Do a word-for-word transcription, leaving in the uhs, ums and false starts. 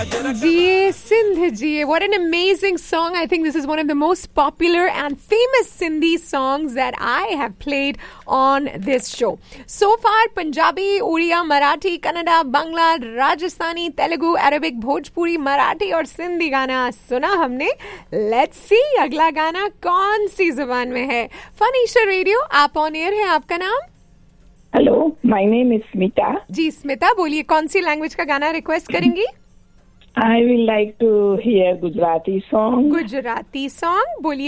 Jiye Sindh Jiye. What an amazing song. I think this is one of the most popular and famous Sindhi songs that I have played on this show. So far, Punjabi, Oriya, Marathi, Kannada, Bangla, Rajasthani, Telugu, Arabic, Bhojpuri, Marathi और सिंधी गाना सुना हमने. Let's see अगला गाना कौन सी जुबान में है. फन ईशा रेडियो, आप ऑन एयर है. आपका नाम? Hello, my name is Smita. जी स्मिता, बोलिए कौन सी लैंग्वेज का गाना रिक्वेस्ट करेंगी? I will like to hear Gujarati song. Gujarati song बोलिए.